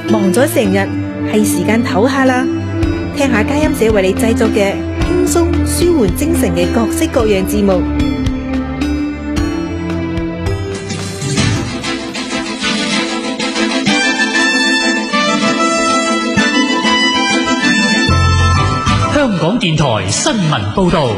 忙咗成日，係時間唞下啦。聽下佳音社為你製作嘅輕鬆舒緩精神嘅各式各樣節目。 香港電台新聞報道。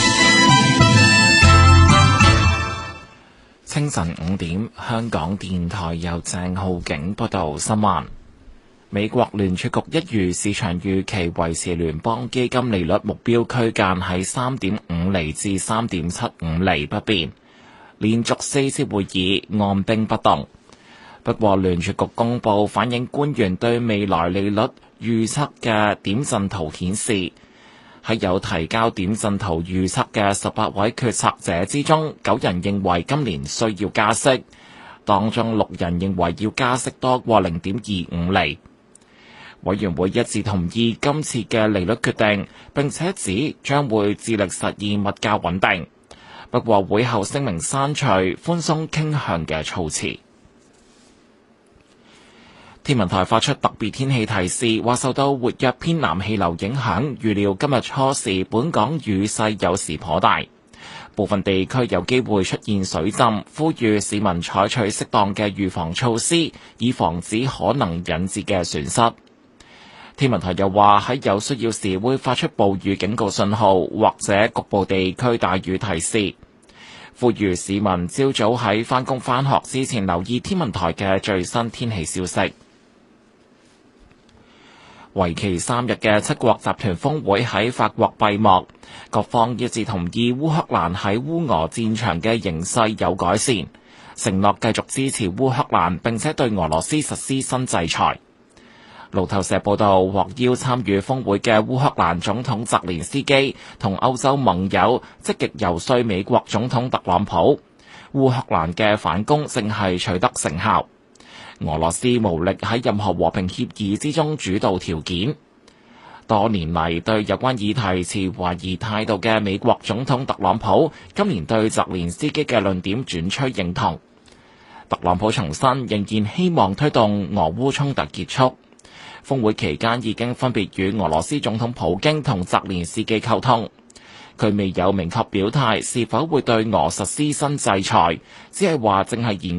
清晨5點，香港電台由鄭浩景報道新聞。美國聯儲局一如市場預期，維持聯邦基金利率目標區間喺3.5厘至3.75厘不變，連續4次會議按兵不動。不過聯儲局公佈反映官員對未來利率預測嘅點陣圖顯示，喺有提交點陣圖預測嘅18位決策者之中，9人認為今年需要加息，當中6人認為要加息多過0.25厘。委員會一致同意今次嘅利率決定，並且指將會致力實現物價穩定。不過會後聲明刪除寬鬆傾向嘅措辭。天文台發出特別天氣提示，話受到活躍偏南氣流影響，預料今日初時本港雨勢有時頗大，部分地區有機會出現水浸，呼籲市民採取適當嘅預防措施，以防止可能引致嘅損失。天文台又話喺有需要時會發出暴雨警告信號，或者局部地區大雨提示，呼籲市民朝早喺返工返學之前留意天文台嘅最新天氣消息。為期3日嘅七國集團峰會喺法國閉幕，各方一致同意烏克蘭喺烏俄戰場嘅形勢有改善，承諾繼續支持烏克蘭，並且對俄羅斯實施新制裁。路透社報道，獲邀參與峰會嘅烏克蘭總統澤連斯基同歐洲盟友積極游說美國總統特朗普，烏克蘭嘅反攻正係取得成效。俄羅斯無力喺任何和平協議之中主導條件。多年嚟對有關議題持懷疑態度嘅美國總統特朗普，今年對澤連斯基嘅論點轉趨認同。特朗普重申仍然希望推動俄烏衝突結束。峰會期間已經分別與俄羅斯總統普京同澤連斯基溝通，佢未有明確表態是否會對俄實施新制裁，只係話正係研